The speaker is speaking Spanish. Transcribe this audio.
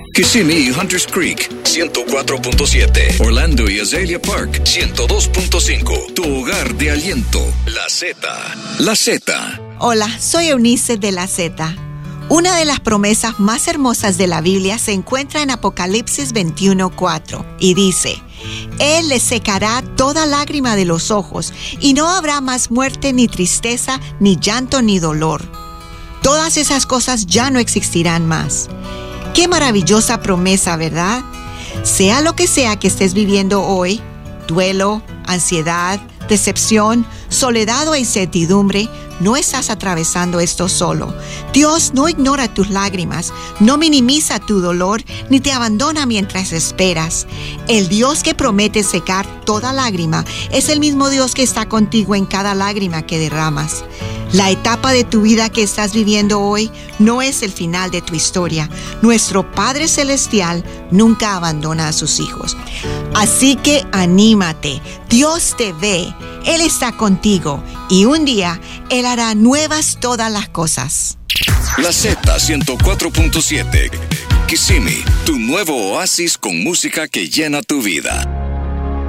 Kissimmee y Hunters Creek, 104.7. Orlando y Azalea Park, 102.5. Tu hogar de aliento. La Z. La Z. Hola, soy Eunice de La Z. Una de las promesas más hermosas de la Biblia se encuentra en Apocalipsis 21:4 y dice: Él le secará toda lágrima de los ojos y no habrá más muerte, ni tristeza, ni llanto, ni dolor. Todas esas cosas ya no existirán más. Qué maravillosa promesa, ¿verdad? Sea lo que sea que estés viviendo hoy, duelo, ansiedad, decepción, soledad o incertidumbre, no estás atravesando esto solo. Dios no ignora tus lágrimas, no minimiza tu dolor, ni te abandona mientras esperas. El Dios que promete secar toda lágrima es el mismo Dios que está contigo en cada lágrima que derramas. La etapa de tu vida que estás viviendo hoy no es el final de tu historia. Nuestro Padre Celestial nunca abandona a sus hijos. Así que anímate, Dios te ve, Él está contigo y un día Él hará nuevas todas las cosas. La Z 104.7. Kissimmee, tu nuevo oasis con música que llena tu vida.